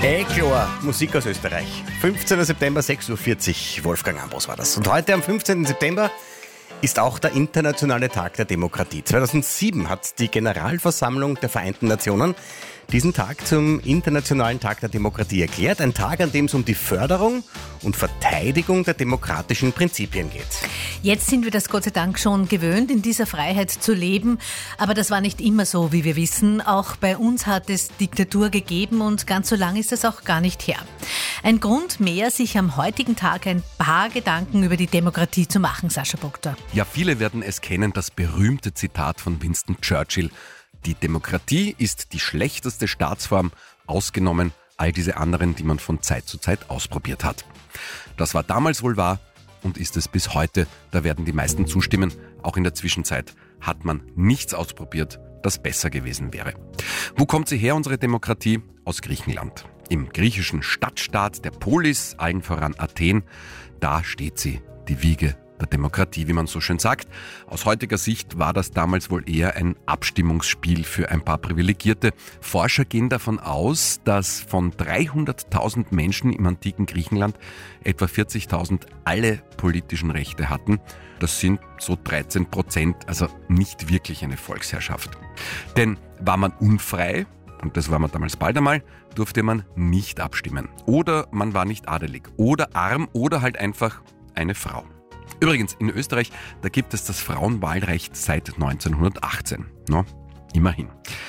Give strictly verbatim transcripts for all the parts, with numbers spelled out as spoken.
Eh klar, Musik aus Österreich. fünfzehnten September, sechs Uhr vierzig, Wolfgang Ambros war das. Und heute am fünfzehnten September ist auch der Internationale Tag der Demokratie. zweitausendsieben hat die Generalversammlung der Vereinten Nationen diesen Tag zum Internationalen Tag der Demokratie erklärt. Ein Tag, an dem es um die Förderung und Verteidigung der demokratischen Prinzipien geht. Jetzt sind wir das Gott sei Dank schon gewöhnt, in dieser Freiheit zu leben. Aber das war nicht immer so, wie wir wissen. Auch bei uns hat es Diktatur gegeben und ganz so lange ist es auch gar nicht her. Ein Grund mehr, sich am heutigen Tag ein paar Gedanken über die Demokratie zu machen, Sascha Bogda. Ja, viele werden es kennen, das berühmte Zitat von Winston Churchill. Die Demokratie ist die schlechteste Staatsform, ausgenommen all diese anderen, die man von Zeit zu Zeit ausprobiert hat. Das war damals wohl wahr und ist es bis heute. Da werden die meisten zustimmen. Auch in der Zwischenzeit hat man nichts ausprobiert, das besser gewesen wäre. Wo kommt sie her, unsere Demokratie? Aus Griechenland. Im griechischen Stadtstaat der Polis, allen voran Athen, da steht sie, die Wiege der Demokratie, wie man so schön sagt. Aus heutiger Sicht war das damals wohl eher ein Abstimmungsspiel für ein paar Privilegierte. Forscher gehen davon aus, dass von dreihunderttausend Menschen im antiken Griechenland etwa vierzigtausend alle politischen Rechte hatten. Das sind so dreizehn Prozent, also nicht wirklich eine Volksherrschaft. Denn war man unfrei, und das war man damals bald einmal, durfte man nicht abstimmen. Oder man war nicht adelig oder arm oder halt einfach eine Frau. Übrigens, in Österreich, da gibt es das Frauenwahlrecht seit neunzehnhundertachtzehn. No, immerhin.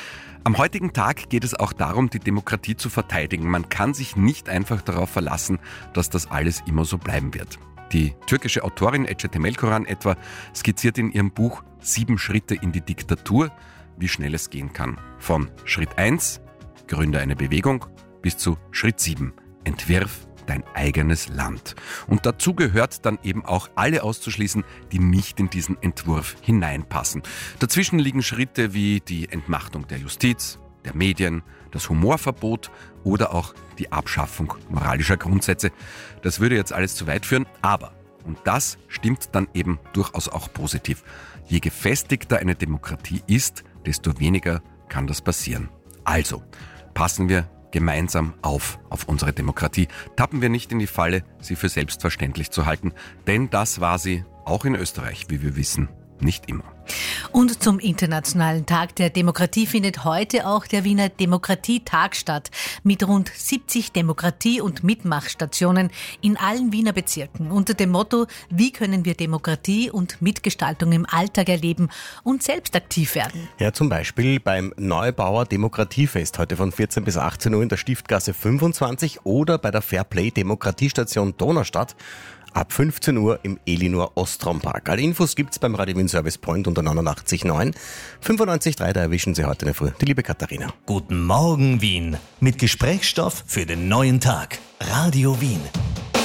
Am heutigen Tag geht es auch darum, die Demokratie zu verteidigen. Man kann sich nicht einfach darauf verlassen, dass das alles immer so bleiben wird. Die türkische Autorin Ece Temelkuran etwa skizziert in ihrem Buch Sieben Schritte in die Diktatur, wie schnell es gehen kann. Von Schritt eins, gründe eine Bewegung, bis zu Schritt sieben, entwirf dein eigenes Land. Und dazu gehört dann eben auch alle auszuschließen, die nicht in diesen Entwurf hineinpassen. Dazwischen liegen Schritte wie die Entmachtung der Justiz, der Medien, das Humorverbot oder auch die Abschaffung moralischer Grundsätze. Das würde jetzt alles zu weit führen, aber, und das stimmt dann eben durchaus auch positiv, je gefestigter eine Demokratie ist, desto weniger kann das passieren. Also, passen wir gemeinsam auf, auf unsere Demokratie. Tappen wir nicht in die Falle, sie für selbstverständlich zu halten, denn das war sie, auch in Österreich, wie wir wissen, nicht immer. Und zum Internationalen Tag der Demokratie findet heute auch der Wiener Demokratietag statt, mit rund siebzig Demokratie- und Mitmachstationen in allen Wiener Bezirken unter dem Motto: Wie können wir Demokratie und Mitgestaltung im Alltag erleben und selbst aktiv werden? Ja, zum Beispiel beim Neubauer Demokratiefest heute von vierzehn bis achtzehn Uhr in der Stiftgasse fünfundzwanzig oder bei der Fairplay Demokratiestation Donaustadt ab fünfzehn Uhr im Elinor Ostrompark. Alle Infos gibt's beim Radio Wien Service Point unter neunundachtzig neun. fünfundneunzig Komma drei, da erwischen Sie heute in der Früh die liebe Katharina. Guten Morgen Wien mit Gesprächsstoff für den neuen Tag. Radio Wien.